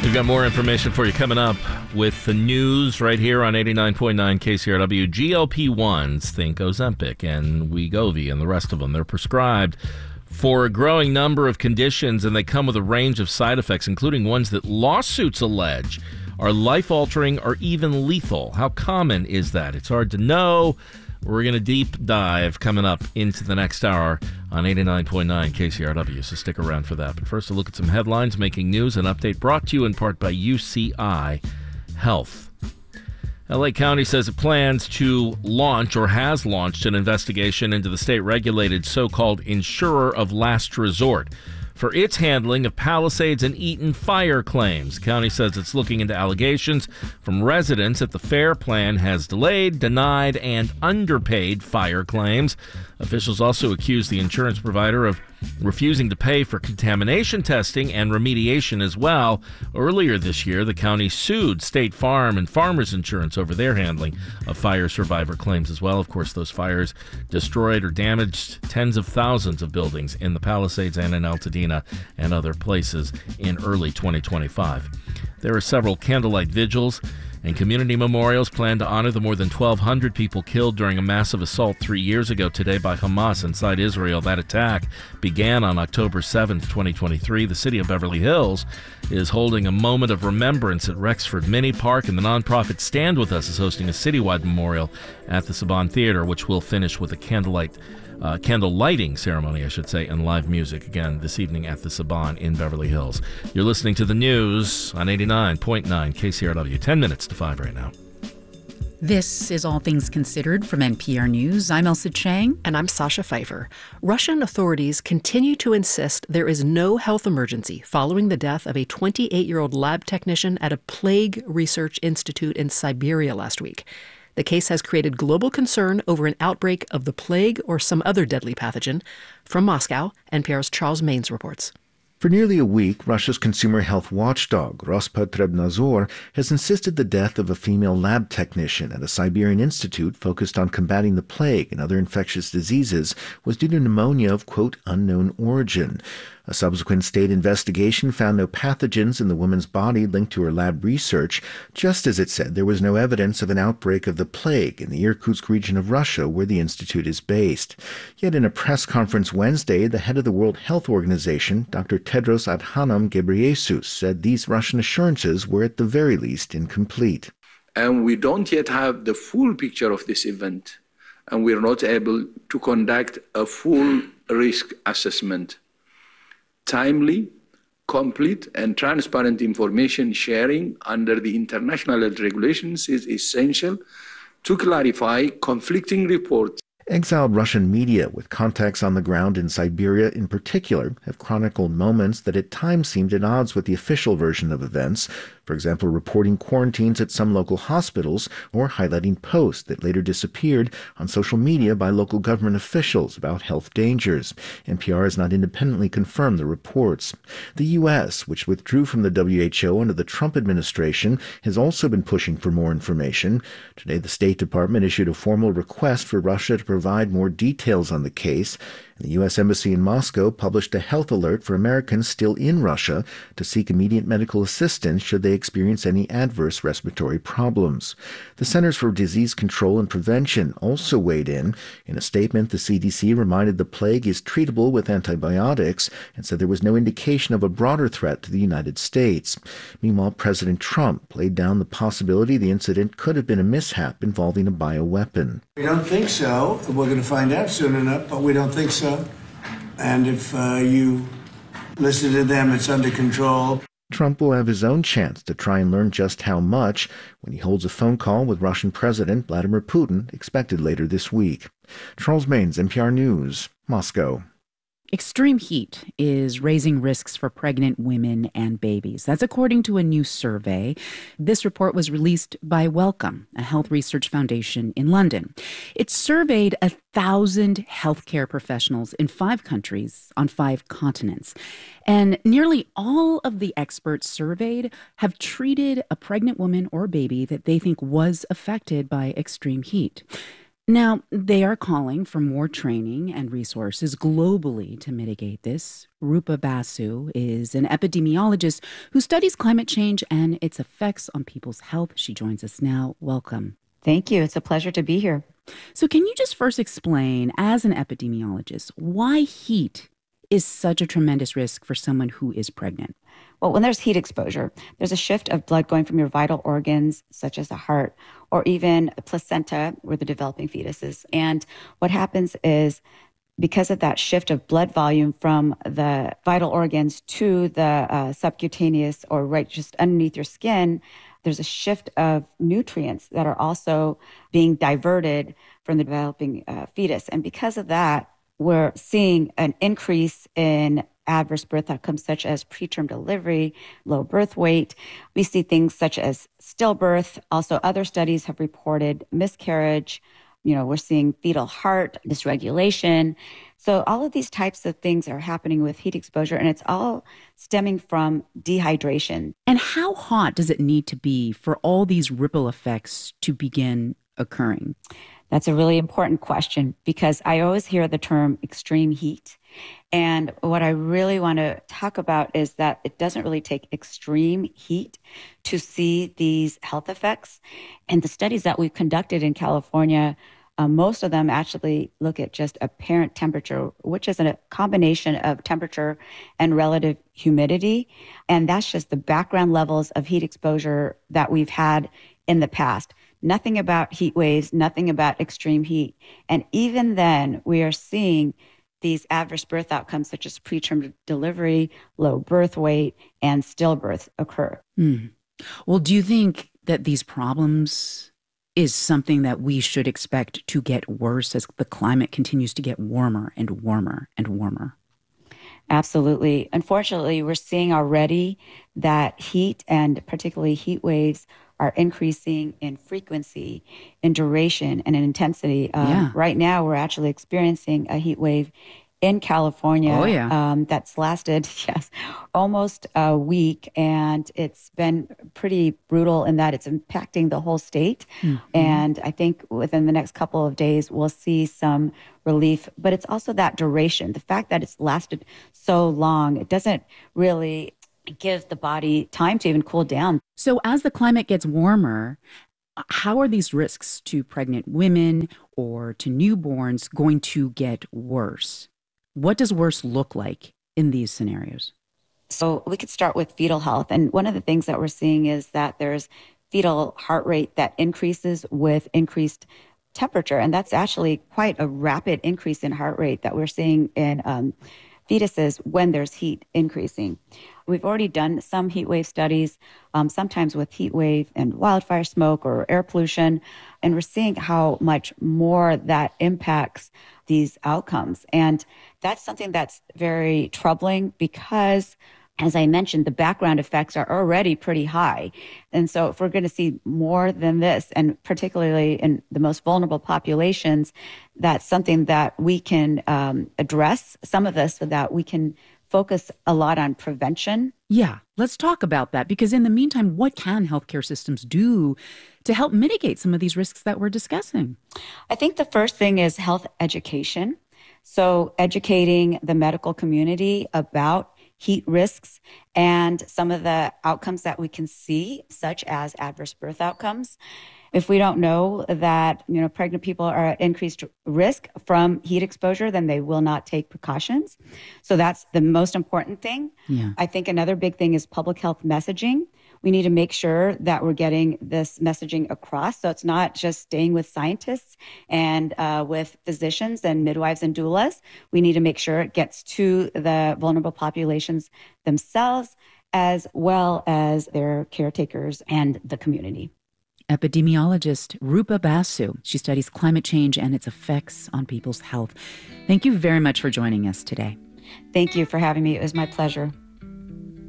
We've got more information for you coming up with the news right here on 89.9 KCRW. GLP-1s, think Ozempic and Wegovy and the rest of them. They're prescribed for a growing number of conditions, and they come with a range of side effects, including ones that lawsuits allege are life-altering or even lethal. How common is that? It's hard to know. We're going to deep dive coming up into the next hour on 89.9 KCRW, so stick around for that. But first, a look at some headlines making news. An update brought to you in part by UCI Health. LA County says it plans to launch or has launched an investigation into the state-regulated so-called insurer of last resort for its handling of Palisades and Eaton fire claims. The county says it's looking into allegations from residents that the FAIR plan has delayed, denied, and underpaid fire claims. Officials also accuse the insurance provider of refusing to pay for contamination testing and remediation as well. Earlier this year, the county sued State Farm and Farmers Insurance over their handling of fire survivor claims as well. Of course, those fires destroyed or damaged tens of thousands of buildings in the Palisades and in Altadena and other places in early 2025. There are several candlelight vigils and community memorials planned to honor the more than 1,200 people killed during a massive assault 3 years ago today by Hamas inside Israel. That attack began on October 7th, 2023. The city of Beverly Hills is holding a moment of remembrance at Rexford Mini Park, and the nonprofit Stand With Us is hosting a citywide memorial at the Saban Theater, which will finish with a candle lighting ceremony, and live music again this evening at the Saban in Beverly Hills. You're listening to the news on 89.9 KCRW. 10 minutes to 5 right now. This is All Things Considered from NPR News. I'm Elsa Chang. And I'm Sasha Pfeiffer. Russian authorities continue to insist there is no health emergency following the death of a 28-year-old lab technician at a plague research institute in Siberia last week. The case has created global concern over an outbreak of the plague or some other deadly pathogen. From Moscow, NPR's Charles Maynes reports. For nearly a week, Russia's consumer health watchdog, Rospotrebnadzor, has insisted the death of a female lab technician at a Siberian institute focused on combating the plague and other infectious diseases was due to pneumonia of, quote, unknown origin. A subsequent state investigation found no pathogens in the woman's body linked to her lab research, just as it said there was no evidence of an outbreak of the plague in the Irkutsk region of Russia where the institute is based. Yet in a press conference Wednesday, the head of the World Health Organization, Dr. Tedros Adhanom Ghebreyesus, said these Russian assurances were at the very least incomplete. And we don't yet have the full picture of this event, and we're not able to conduct a full risk assessment. Timely, complete, and transparent information sharing under the international health regulations is essential to clarify conflicting reports. Exiled Russian media with contacts on the ground in Siberia in particular have chronicled moments that at times seemed at odds with the official version of events. For example, reporting quarantines at some local hospitals or highlighting posts that later disappeared on social media by local government officials about health dangers. NPR has not independently confirmed the reports. The U.S., which withdrew from the WHO under the Trump administration, has also been pushing for more information. Today, the State Department issued a formal request for Russia to provide more details on the case. The U.S. Embassy in Moscow published a health alert for Americans still in Russia to seek immediate medical assistance should they experience any adverse respiratory problems. The Centers for Disease Control and Prevention also weighed in. In a statement, the CDC reminded the plague is treatable with antibiotics and said there was no indication of a broader threat to the United States. Meanwhile, President Trump laid down the possibility the incident could have been a mishap involving a bioweapon. We don't think so. We're going to find out soon enough, but we don't think so. And if you listen to them, it's under control. Trump will have his own chance to try and learn just how much when he holds a phone call with Russian President Vladimir Putin, expected later this week. Charles Maynes, NPR News, Moscow. Extreme heat is raising risks for pregnant women and babies. That's according to a new survey. This report was released by Wellcome, a health research foundation in London. It surveyed 1,000 healthcare professionals in 5 countries on 5 continents. And nearly all of the experts surveyed have treated a pregnant woman or baby that they think was affected by extreme heat. Now, they are calling for more training and resources globally to mitigate this. Rupa Basu is an epidemiologist who studies climate change and its effects on people's health. She joins us now. Welcome. Thank you. It's a pleasure to be here. So can you just first explain, as an epidemiologist, why heat is such a tremendous risk for someone who is pregnant? Well, when there's heat exposure, there's a shift of blood going from your vital organs, such as the heart, or even a placenta, where the developing fetus is. And what happens is, because of that shift of blood volume from the vital organs to the subcutaneous, or right just underneath your skin, there's a shift of nutrients that are also being diverted from the developing fetus. And because of that, we're seeing an increase in adverse birth outcomes such as preterm delivery, low birth weight. We see things such as stillbirth. Also, other studies have reported miscarriage. We're seeing fetal heart dysregulation. So all of these types of things are happening with heat exposure, and it's all stemming from dehydration. And how hot does it need to be for all these ripple effects to begin occurring? That's a really important question, because I always hear the term extreme heat. And what I really want to talk about is that it doesn't really take extreme heat to see these health effects. And the studies that we've conducted in California, most of them actually look at just apparent temperature, which is a combination of temperature and relative humidity. And that's just the background levels of heat exposure that we've had in the past. Nothing about heat waves, nothing about extreme heat. And even then, we are seeing these adverse birth outcomes such as preterm delivery, low birth weight, and stillbirth occur. Well, do you think that these problems is something that we should expect to get worse as the climate continues to get warmer and warmer and warmer? Absolutely. Unfortunately, we're seeing already that heat, and particularly heat waves, are increasing in frequency, in duration, and in intensity. Right now, we're actually experiencing a heat wave in California that's lasted, almost a week. And it's been pretty brutal in that it's impacting the whole state. And I think within the next couple of days, we'll see some relief. But it's also that duration, the fact that it's lasted so long, it doesn't really give the body time to even cool down. So as the climate gets warmer, how are these risks to pregnant women or to newborns going to get worse? What does worse look like in these scenarios? So we could start with fetal health. And one of the things that we're seeing is that there's fetal heart rate that increases with increased temperature. And that's actually quite a rapid increase in heart rate that we're seeing in fetuses when there's heat increasing. We've already done some heat wave studies, sometimes with heat wave and wildfire smoke or air pollution, and we're seeing how much more that impacts these outcomes. And that's something that's very troubling because, as I mentioned, the background effects are already pretty high. And so if we're going to see more than this, and particularly in the most vulnerable populations, that's something that we can address some of this so that we can focus a lot on prevention. Yeah, let's talk about that, because in the meantime, what can healthcare systems do to help mitigate some of these risks that we're discussing? I think the first thing is health education. So educating the medical community about heat risks and some of the outcomes that we can see, such as adverse birth outcomes. If we don't know that, pregnant people are at increased risk from heat exposure, then they will not take precautions. So that's the most important thing. Yeah. I think another big thing is public health messaging. We need to make sure that we're getting this messaging across. So it's not just staying with scientists and with physicians and midwives and doulas. We need to make sure it gets to the vulnerable populations themselves, as well as their caretakers and the community. Epidemiologist Rupa Basu. She studies climate change and its effects on people's health. Thank you very much for joining us today. Thank you for having me. It was my pleasure.